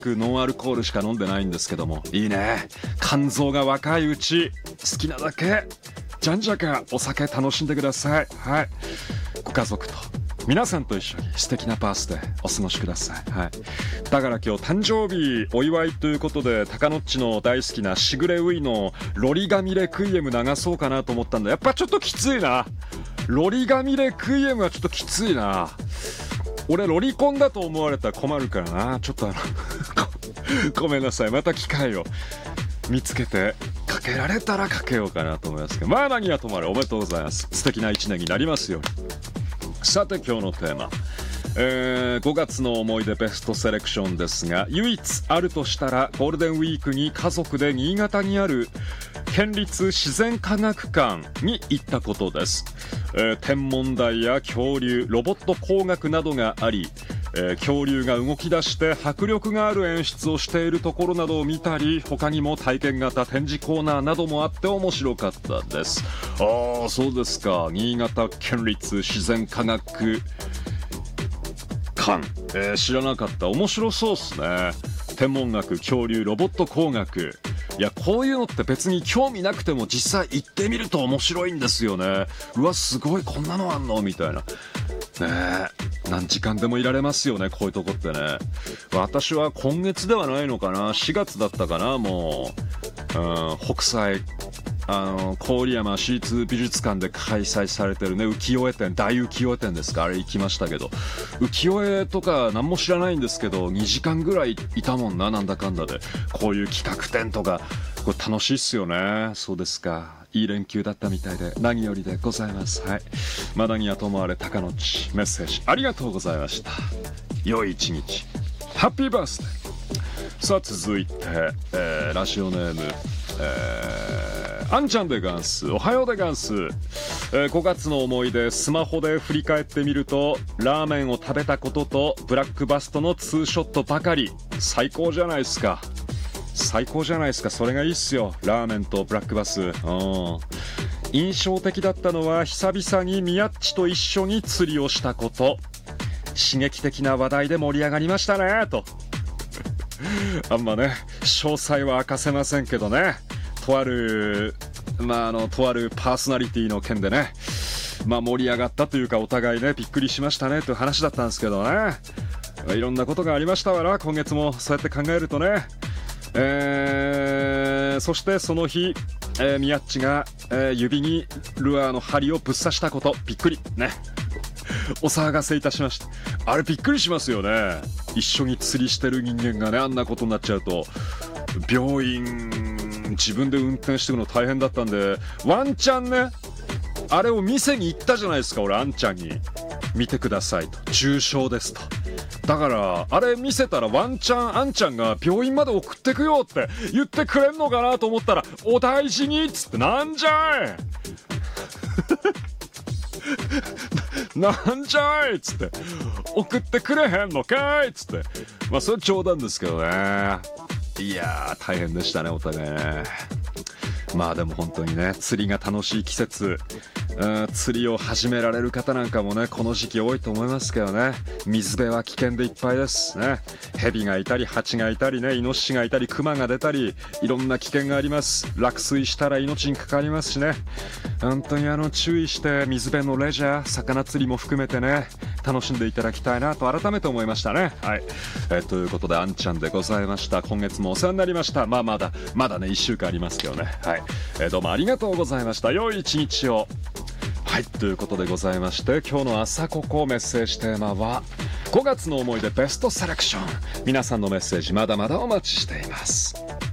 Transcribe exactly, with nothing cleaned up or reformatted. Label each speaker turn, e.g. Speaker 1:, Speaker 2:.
Speaker 1: ノンアルコールしか飲んでないんですけども、いいね、肝臓が若いうち好きなだけじゃんじゃかお酒楽しんでください。はい、ご家族と皆さんと一緒に素敵なバースデーお過ごしください。はい、だから今日誕生日お祝いということで、タカノッチの大好きなしぐれウイのロリガミレクイエム流そうかなと思ったんだ。やっぱちょっときついな、ロリガミレクイエムはちょっときついな。俺ロリコンだと思われたら困るからな。ちょっとあのごめんなさい、また機会を見つけてかけられたらかけようかなと思いますけど、まあ何はともあれおめでとうございます。素敵な一年になりますように。さて今日のテーマ、えー、ごがつの思い出ベストセレクションですが、唯一あるとしたらゴールデンウィークに家族で新潟にある県立自然科学館に行ったことです。えー、天文台や恐竜、ロボット工学などがあり、えー、恐竜が動き出して迫力がある演出をしているところなどを見たり、他にも体験型展示コーナーなどもあって面白かったです。ああ、そうですか。新潟県立自然科学館、えー、知らなかった。面白そうっすね。天文学、恐竜、ロボット工学、いやこういうのって別に興味なくても実際行ってみると面白いんですよね。うわすごい、こんなのあんのみたいなね。え何時間でもいられますよね、こういうとこってね。私は今月ではないのかな、しがつだったかな、もう、うん、北斎あの郡山市立美術館で開催されてるね、浮世絵展、大浮世絵展ですか、あれ行きましたけど、浮世絵とか何も知らないんですけどにじかんぐらいいたもんな、なんだかんだで。こういう企画展とかこれ楽しいっすよね。そうですか、いい連休だったみたいで何よりでございます。はい、まだにはともあれ高野地メッセージありがとうございました。良い一日、ハッピーバースデー。さあ続いて、えー、ラジオネーム、えー、あんちゃんでガンス、おはようでガンス、えー、ごがつの思い出、スマホで振り返ってみるとラーメンを食べたこととブラックバストのツーショットばかり。最高じゃないですか、最高じゃないですか。それがいいっすよ、ラーメンとブラックバス。うん、印象的だったのは久々にミヤッチと一緒に釣りをしたこと。刺激的な話題で盛り上がりましたねとあんまね詳細は明かせませんけどね、とあるまああのとあるパーソナリティの件でね、まあ盛り上がったというかお互いねびっくりしましたねという話だったんですけどね、いろんなことがありましたから今月もそうやって考えるとね。えー、そしてその日、えー、ミヤッチが、えー、指にルアーの針をぶっ刺したこと、びっくりねお騒がせいたしました。あれびっくりしますよね。一緒に釣りしてる人間がねあんなことになっちゃうと、病院自分で運転していくの大変だったんで、ワンチャンねあれを店に行ったじゃないですか、俺あんちゃんに見てくださいと、重傷ですと。だからあれ見せたらワンチャンあんちゃんが病院まで送ってくよって言ってくれんのかなと思ったら、お大事にっつって、なんじゃいなんじゃいっつって、送ってくれへんのかいっつって、まあそれ冗談ですけどね。いやー大変でしたねお互いね。まあでも本当にね釣りが楽しい季節、うん、釣りを始められる方なんかもねこの時期多いと思いますけどね。水辺は危険でいっぱいですね。蛇がいたりハチがいたりね、イノシシがいたりクマが出たり、いろんな危険があります。落水したら命に関わりますしね。本当にあの注意して水辺のレジャー、魚釣りも含めてね楽しんでいただきたいなと改めて思いましたね。はい、えー、ということであんちゃんでございました。今月もお世話になりました。まあまだまだねいっしゅうかんありますけどね。はい、えー、どうもありがとうございました。良い一日を。はい、ということでございまして、今日の朝ここメッセージテーマはごがつの思い出ベストセレクション。皆さんのメッセージまだまだお待ちしています。